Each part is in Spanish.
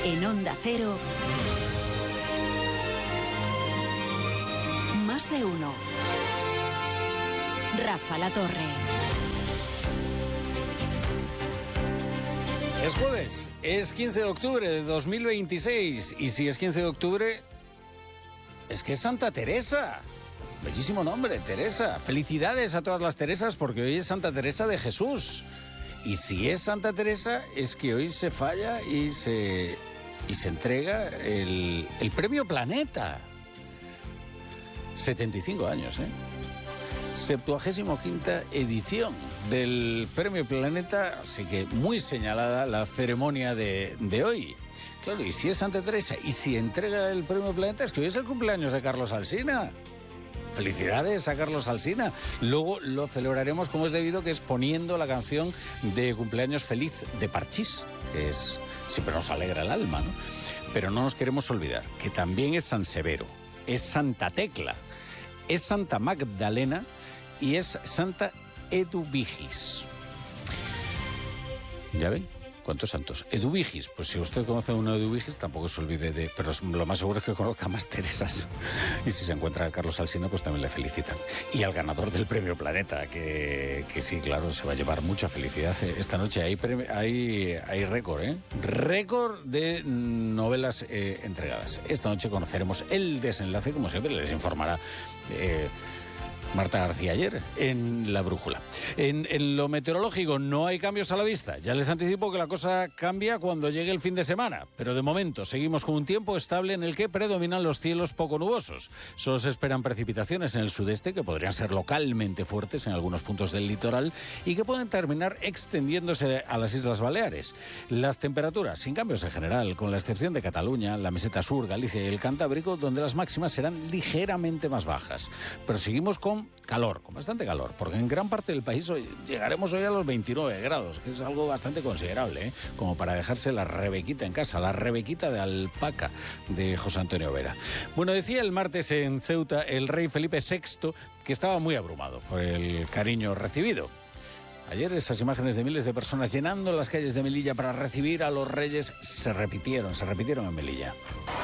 En Onda Cero, Más de Uno. Rafa La Torre. Es jueves, es 15 de octubre de 2026 y si es 15 de octubre es que es Santa Teresa. Bellísimo nombre, Teresa. Felicidades a todas las Teresas porque hoy es Santa Teresa de Jesús. Y si es Santa Teresa es que hoy se falla y se entrega el Premio Planeta. 75 años, ¿eh? 75ª edición del Premio Planeta, así que muy señalada la ceremonia de hoy. Claro, y si es Santa Teresa y si entrega el Premio Planeta, es que hoy es el cumpleaños de Carlos Alsina. Felicidades a Carlos Alsina. Luego lo celebraremos como es debido, que es poniendo la canción de cumpleaños feliz de Parchís, que es, siempre nos alegra el alma, ¿no? Pero no nos queremos olvidar que también es San Severo, es Santa Tecla, es Santa Magdalena y es Santa Eduvigis. ¿Ya ven? ¿Cuántos santos? Eduvigis, pues si usted conoce a uno de Eduvigis, tampoco se olvide de... Pero lo más seguro es que conozca más Teresas. Y si se encuentra a Carlos Alsina, pues también le felicitan. Y al ganador del Premio Planeta, que sí, claro, se va a llevar mucha felicidad. Esta noche hay récord, ¿eh? Récord de novelas entregadas. Esta noche conoceremos el desenlace, como siempre les informará... Marta García ayer en La Brújula. En lo meteorológico no hay cambios a la vista. Ya les anticipo que la cosa cambia cuando llegue el fin de semana. Pero de momento seguimos con un tiempo estable en el que predominan los cielos poco nubosos. Solo se esperan precipitaciones en el sudeste que podrían ser localmente fuertes en algunos puntos del litoral y que pueden terminar extendiéndose a las Islas Baleares. Las temperaturas sin cambios en general, con la excepción de Cataluña, la meseta sur, Galicia y el Cantábrico, donde las máximas serán ligeramente más bajas. Pero seguimos con calor, con bastante calor, porque en gran parte del país llegaremos hoy a los 29 grados, que es algo bastante considerable, ¿eh? Como para dejarse la rebequita en casa, la rebequita de alpaca de José Antonio Vera. Bueno, decía el martes en Ceuta el rey Felipe VI que estaba muy abrumado por el cariño recibido. Ayer esas imágenes de miles de personas llenando las calles de Melilla para recibir a los reyes se repitieron en Melilla.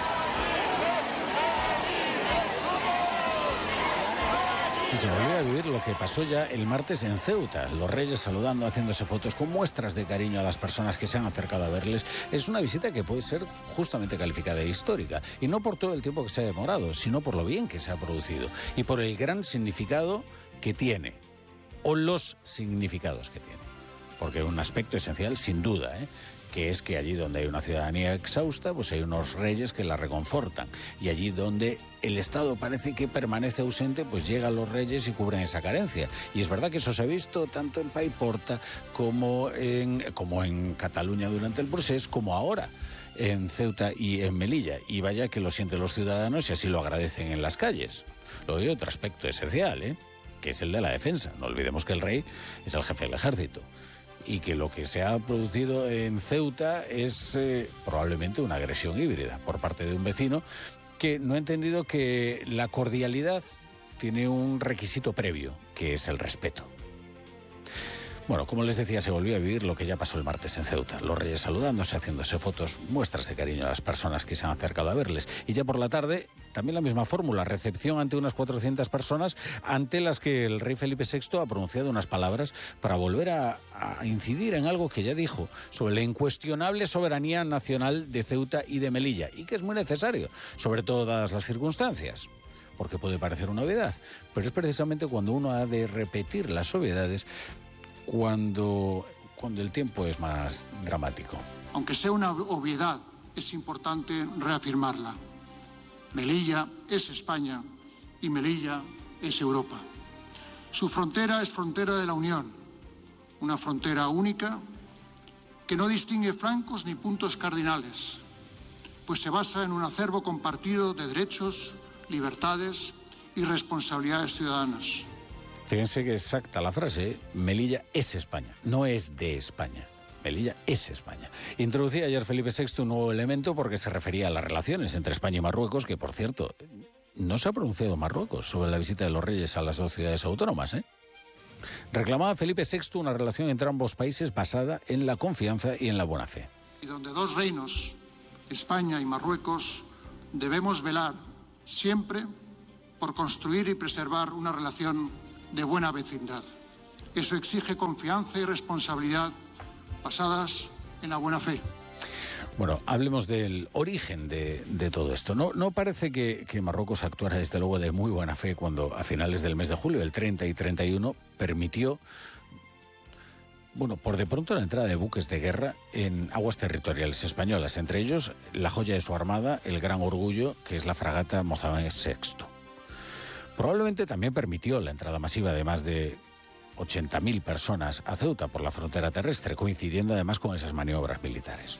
Y se volvió a vivir lo que pasó ya el martes en Ceuta. Los reyes saludando, haciéndose fotos con muestras de cariño a las personas que se han acercado a verles. Es una visita que puede ser justamente calificada de histórica. Y no por todo el tiempo que se ha demorado, sino por lo bien que se ha producido. Y por el gran significado que tiene. O los significados que tiene. Porque un aspecto esencial, sin duda, que es que allí donde hay una ciudadanía exhausta, pues hay unos reyes que la reconfortan. Y allí donde el Estado parece que permanece ausente, pues llegan los reyes y cubren esa carencia. Y es verdad que eso se ha visto tanto en Paiporta como en Cataluña durante el procés, como ahora en Ceuta y en Melilla. Y vaya que lo sienten los ciudadanos y así lo agradecen en las calles. Luego hay otro aspecto esencial, que es el de la defensa. No olvidemos que el rey es el jefe del ejército. Y que lo que se ha producido en Ceuta es probablemente una agresión híbrida por parte de un vecino que no ha entendido que la cordialidad tiene un requisito previo, que es el respeto. Bueno, como les decía, se volvió a vivir lo que ya pasó el martes en Ceuta. Los reyes saludándose, haciéndose fotos, muestras de cariño a las personas que se han acercado a verles. Y ya por la tarde, también la misma fórmula, recepción ante unas 400 personas ante las que el rey Felipe VI ha pronunciado unas palabras para volver a incidir en algo que ya dijo sobre la incuestionable soberanía nacional de Ceuta y de Melilla, y que es muy necesario, sobre todo dadas las circunstancias. Porque puede parecer una obviedad, pero es precisamente cuando uno ha de repetir las obviedades cuando el tiempo es más dramático. Aunque sea una obviedad, es importante reafirmarla. Melilla es España y Melilla es Europa. Su frontera es frontera de la Unión, una frontera única que no distingue flancos ni puntos cardinales, pues se basa en un acervo compartido de derechos, libertades y responsabilidades ciudadanas. Fíjense que exacta la frase, Melilla es España, no es de España. Melilla es España. Introducía ayer Felipe VI un nuevo elemento porque se refería a las relaciones entre España y Marruecos, que por cierto, no se ha pronunciado Marruecos sobre la visita de los reyes a las dos ciudades autónomas, Reclamaba Felipe VI una relación entre ambos países basada en la confianza y en la buena fe. Y donde dos reinos España y Marruecos debemos velar siempre por construir y preservar una relación de buena vecindad. Eso exige confianza y responsabilidad basadas en la buena fe. Bueno, hablemos del origen de todo esto. No parece que Marruecos actuara desde luego de muy buena fe cuando a finales del mes de julio, el 30 y 31, permitió, por de pronto la entrada de buques de guerra en aguas territoriales españolas, entre ellos la joya de su armada, el Gran Orgullo, que es la fragata Mohamed VI. Probablemente también permitió la entrada masiva de más de 80.000 personas a Ceuta por la frontera terrestre, coincidiendo además con esas maniobras militares.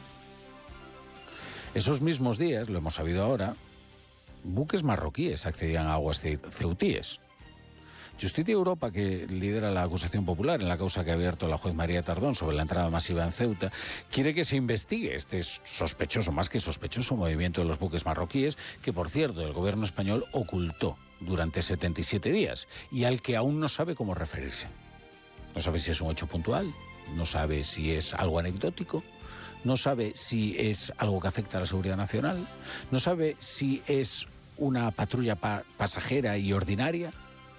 Esos mismos días, lo hemos sabido ahora, buques marroquíes accedían a aguas ceutíes. Justicia Europa, que lidera la acusación popular en la causa que ha abierto la juez María Tardón sobre la entrada masiva en Ceuta, quiere que se investigue este sospechoso, más que sospechoso, movimiento de los buques marroquíes, que por cierto el gobierno español ocultó durante 77 días y al que aún no sabe cómo referirse. No sabe si es un hecho puntual, no sabe si es algo anecdótico, no sabe si es algo que afecta a la seguridad nacional, no sabe si es una patrulla pasajera y ordinaria,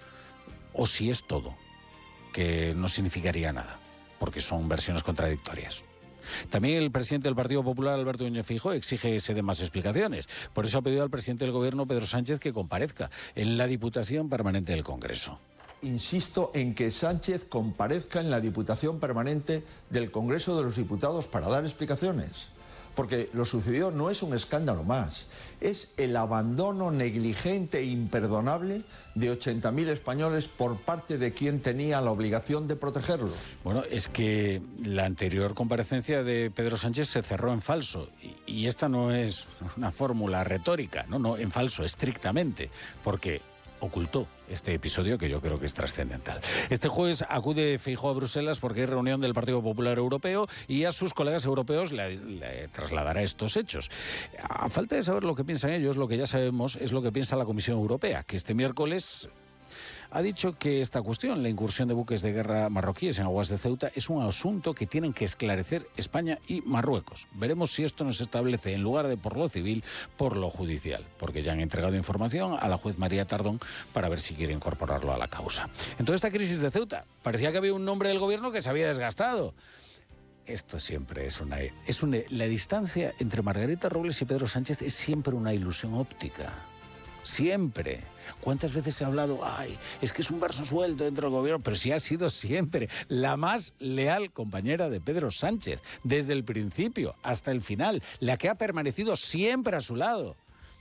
o si es todo, que no significaría nada, porque son versiones contradictorias. También el presidente del Partido Popular, Alberto Núñez Feijóo, exige que se den más explicaciones. Por eso ha pedido al presidente del Gobierno, Pedro Sánchez, que comparezca en la Diputación Permanente del Congreso. Insisto en que Sánchez comparezca en la Diputación Permanente del Congreso de los Diputados para dar explicaciones. Porque lo sucedido no es un escándalo más, es el abandono negligente e imperdonable de 80.000 españoles por parte de quien tenía la obligación de protegerlos. Bueno, es que la anterior comparecencia de Pedro Sánchez se cerró en falso y esta no es una fórmula retórica, no, en falso, estrictamente, porque ocultó este episodio que yo creo que es trascendental. Este jueves acude Feijóo a Bruselas porque hay reunión del Partido Popular Europeo y a sus colegas europeos le trasladará estos hechos. A falta de saber lo que piensan ellos, lo que ya sabemos es lo que piensa la Comisión Europea, que este miércoles ha dicho que esta cuestión, la incursión de buques de guerra marroquíes en aguas de Ceuta, es un asunto que tienen que esclarecer España y Marruecos. Veremos si esto nos establece, en lugar de por lo civil, por lo judicial, porque ya han entregado información a la juez María Tardón para ver si quiere incorporarlo a la causa. En toda esta crisis de Ceuta, parecía que había un nombre del gobierno que se había desgastado. Esto siempre es la distancia entre Margarita Robles y Pedro Sánchez es siempre una ilusión óptica. Siempre. ¿Cuántas veces se ha hablado? Es que es un verso suelto dentro del gobierno, pero sí ha sido siempre la más leal compañera de Pedro Sánchez, desde el principio hasta el final, la que ha permanecido siempre a su lado,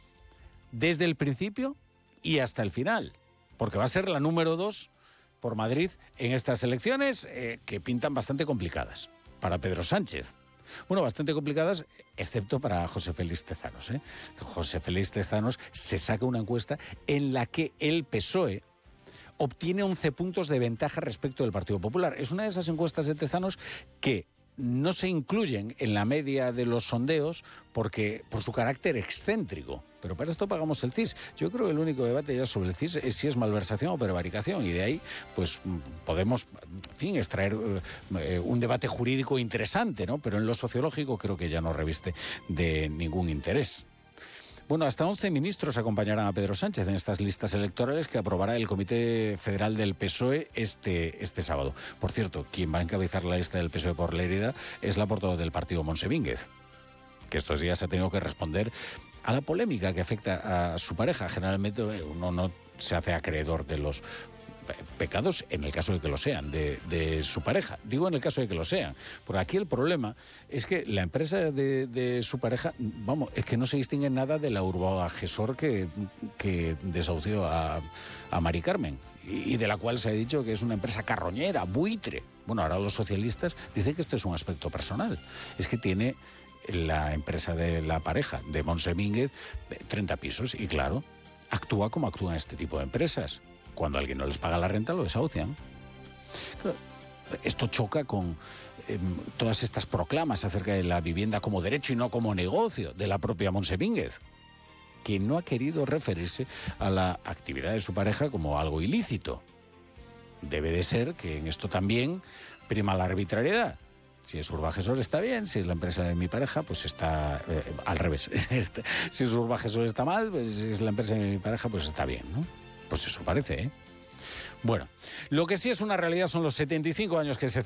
desde el principio y hasta el final, porque va a ser la número 2 por Madrid en estas elecciones que pintan bastante complicadas para Pedro Sánchez. Bueno, bastante complicadas, excepto para José Félix Tezanos. José Félix Tezanos se saca una encuesta en la que el PSOE obtiene 11 puntos de ventaja respecto del Partido Popular. Es una de esas encuestas de Tezanos que no se incluyen en la media de los sondeos por su carácter excéntrico. Pero para esto pagamos el CIS. Yo creo que el único debate ya sobre el CIS es si es malversación o prevaricación, y de ahí pues podemos, extraer un debate jurídico interesante, ¿no? Pero en lo sociológico creo que ya no reviste de ningún interés. Bueno, hasta 11 ministros acompañarán a Pedro Sánchez en estas listas electorales que aprobará el Comité Federal del PSOE este sábado. Por cierto, quien va a encabezar la lista del PSOE por Lérida es la portavoz del partido, Montse Mínguez, que estos días ha tenido que responder a la polémica que afecta a su pareja. Generalmente uno no se hace acreedor de los pecados en el caso de que lo sean, de su pareja. Digo en el caso de que lo sean. Porque aquí el problema es que la empresa de su pareja, es que no se distingue nada de la Urbagesor que desahució a Mari Carmen y de la cual se ha dicho que es una empresa carroñera, buitre. Bueno, ahora los socialistas dicen que este es un aspecto personal. Es que tiene la empresa de la pareja de Montse Mínguez 30 pisos y claro, actúa como actúan este tipo de empresas. Cuando alguien no les paga la renta, lo desahucian. Esto choca con todas estas proclamas acerca de la vivienda como derecho y no como negocio de la propia Montse Mínguez, que no ha querido referirse a la actividad de su pareja como algo ilícito. Debe de ser que en esto también prima la arbitrariedad. Si es Urbagesor está bien, si es la empresa de mi pareja, pues está al revés. Si es Urbagesor está mal, pues si es la empresa de mi pareja, pues está bien, ¿no? Pues eso parece, ¿eh? Bueno, lo que sí es una realidad son los 75 años que se